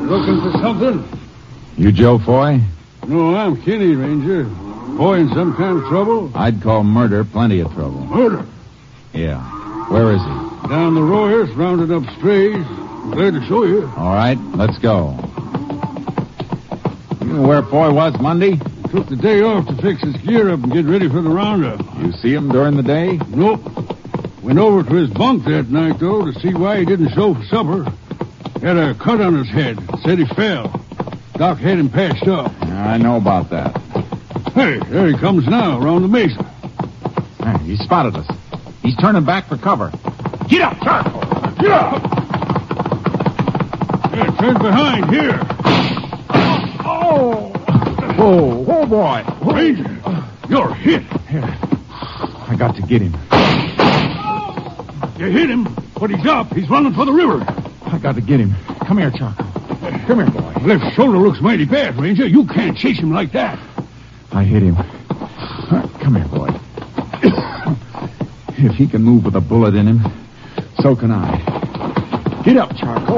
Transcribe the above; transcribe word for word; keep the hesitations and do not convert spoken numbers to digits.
Looking for something? You Joe Foy? No, I'm Kinney, Ranger. Boy in some kind of trouble? I'd call murder plenty of trouble. Murder? Yeah. Where is he? Down the Royers, rounded up strays. Glad to show you. All right, let's go. You know where Foy was Monday? Took the day off to fix his gear up and get ready for the roundup. You see him during the day? Nope. Went over to his bunk that night, though, to see why he didn't show for supper. Had a cut on his head. Said he fell. Doc had him patched up. I know about that. Hey, there he comes now, around the mesa. Hey, he spotted us. He's turning back for cover. Get up, Charcoal! Get up! Yeah, turn behind, here. Oh! Whoa, whoa, boy. Ranger, you're hit. Here. I got to get him. You hit him, but he's up. He's running for the river. I got to get him. Come here, Charcoal. Come here, boy. Left shoulder looks mighty bad, Ranger. You can't chase him like that. I hit him. Come here, boy. If he can move with a bullet in him, so can I. Get up, Charcoal.